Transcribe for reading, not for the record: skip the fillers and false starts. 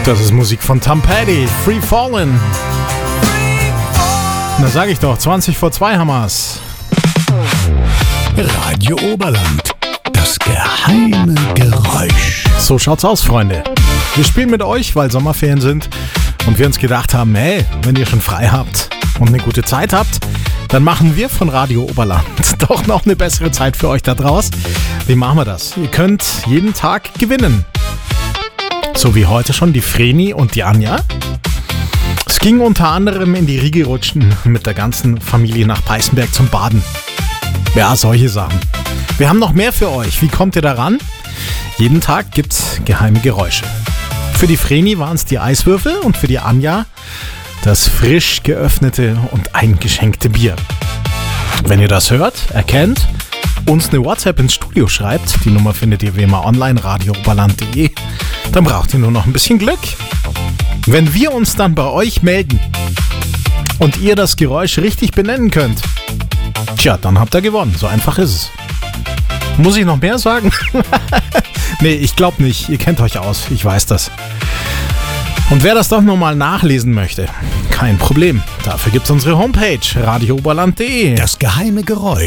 Das ist Musik von Tom Petty, Free Fallin'. Na sag ich doch, 20 vor 2 haben wir's. Radio Oberland, das geheime Geräusch. So schaut's aus, Freunde. Wir spielen mit euch, weil Sommerferien sind und wir uns gedacht haben, hey, wenn ihr schon frei habt und eine gute Zeit habt, dann machen wir von Radio Oberland doch noch eine bessere Zeit für euch da draußen. Wie machen wir das? Ihr könnt jeden Tag gewinnen. So wie heute schon die Vreni und die Anja. Es ging unter anderem in die Riege rutschen mit der ganzen Familie nach Peißenberg zum Baden. Ja, solche Sachen. Wir haben noch mehr für euch. Wie kommt ihr daran? Jeden Tag gibt's geheime Geräusche. Für die Vreni waren es die Eiswürfel und für die Anja das frisch geöffnete und eingeschenkte Bier. Wenn ihr das hört, erkennt, uns eine WhatsApp ins Studio schreibt, die Nummer findet ihr wie immer online, radiooberland.de, dann braucht ihr nur noch ein bisschen Glück. Wenn wir uns dann bei euch melden und ihr das Geräusch richtig benennen könnt, tja, dann habt ihr gewonnen. So einfach ist es. Muss ich noch mehr sagen? Nee, ich glaube nicht. Ihr kennt euch aus. Ich weiß das. Und wer das doch nochmal nachlesen möchte, kein Problem. Dafür gibt's unsere Homepage, radiooberland.de. Das geheime Geräusch.